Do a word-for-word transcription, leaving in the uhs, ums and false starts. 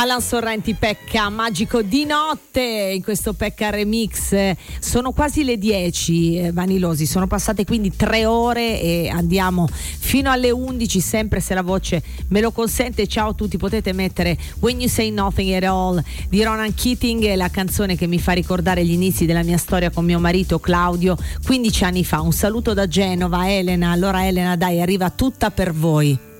Alan Sorrenti, Pecca, magico di notte in questo Pecca Remix. Sono quasi le dieci, eh, Vanilosi, sono passate quindi tre ore e andiamo fino alle undici, sempre se la voce me lo consente. Ciao a tutti, potete mettere When You Say Nothing at All di Ronan Keating, la canzone che mi fa ricordare gli inizi della mia storia con mio marito Claudio quindici anni fa. Un saluto da Genova, Elena. Allora Elena, dai, arriva tutta per voi.